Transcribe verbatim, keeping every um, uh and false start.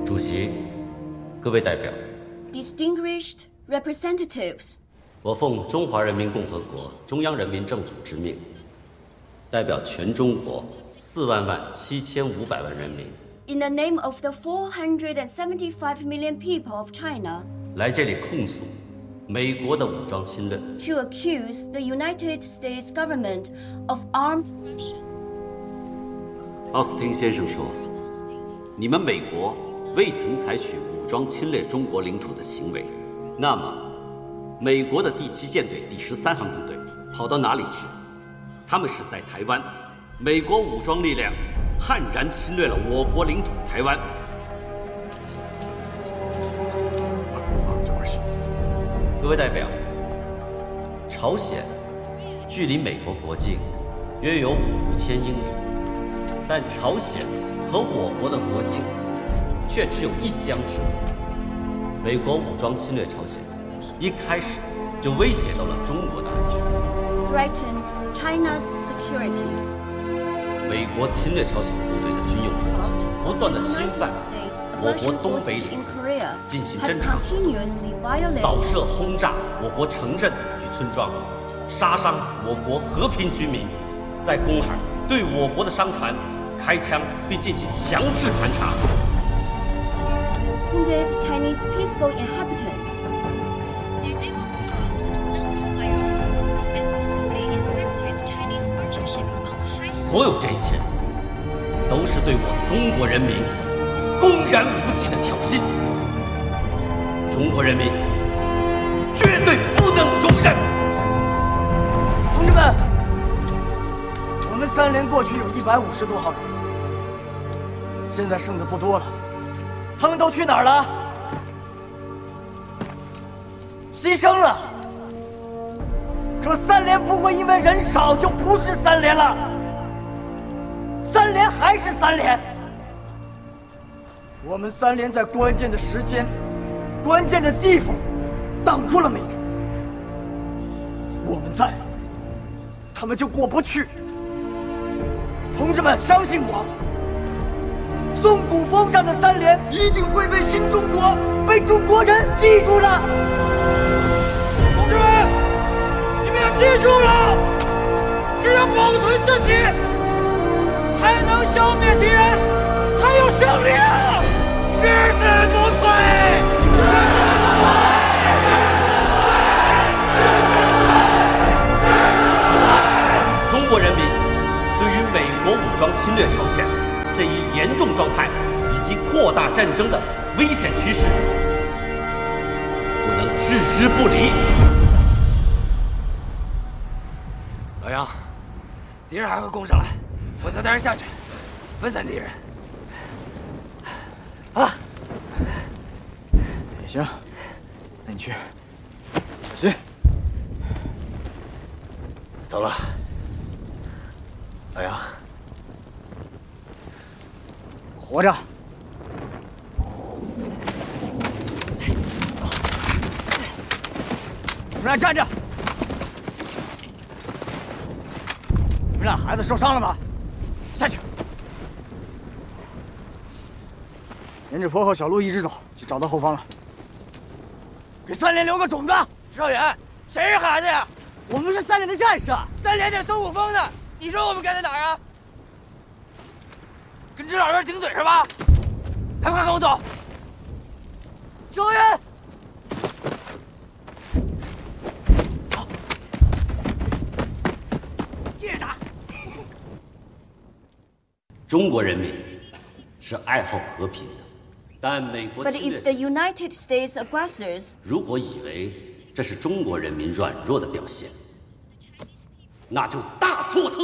主席，各位代表 ，Distinguished representatives， 我奉中华人民共和国中央人民政府之命，代表全中国四万万七千五百万人民 ，In the name of the four hundred seventy-five million people of China， 来这里控诉美国的武装侵略 ，To accuse the United States government of armed aggression。 奥斯汀先生说，你们美国未曾采取武装侵略中国领土的行为，那么美国的第七舰队第十三航空队跑到哪里去？他们是在台湾，美国武装力量悍然侵略了我国领土台湾。各位代表，朝鲜距离美国国境约有五千英里，但朝鲜和我国的国境却只有一江之隔。美国武装侵略朝鲜，一开始就威胁到了中国的安全。 Threatened China's security。 美国侵略朝鲜部队的军用飞机不断的侵犯我国东北领域，进行侦察、扫射、轰炸我国城镇与村庄，杀伤我国和平居民，在公海对我国的商船开枪，并进行强制盘查。 Wounded Chinese peaceful inhabitants. Their naval craft opened fire and forcibly inspected Chinese merchant shipping on the high. 所有这一切，都是对我中国人民公然无忌的挑衅。中国人民绝对不能容忍。 同志们，我们三连过去有一百五十多号人，现在剩的不多了，他们都去哪儿了？牺牲了。可三连不会因为人少就不是三连了，三连还是三连。我们三连在关键的时间、关键的地方挡住了美军，我们在，他们就过不去。同志们，相信我，松骨峰上的三连一定会被新中国、被中国人记住的。同志们，你们要记住了，只有保存自己，才能消灭敌人，才有胜利啊！誓死不退！誓死不退！中国人民对于美国武装侵略朝鲜这一严重状态以及扩大战争的危险趋势，不能置之不理。 老杨，敌人还会攻上来，我再带人下去，分散敌人。 啊，也行，那你去，小心。走了，老杨，活着。走，你们俩站着。你们俩孩子受伤了吗？下去。沿着坡和小路一直走，就找到后方了。给三连留个种子。 石少远，谁是孩子呀？ 我们是三连的战士， 三连在东古峰呢。你说我们该在哪儿啊？跟指导员顶嘴是吧？还不快跟我走！ 救援！ 走，接着打。 中国人民是爱好和平的。但美国 But 侵略 if the United States aggressors 如果以为这是中国人民软弱的表现，那就大错特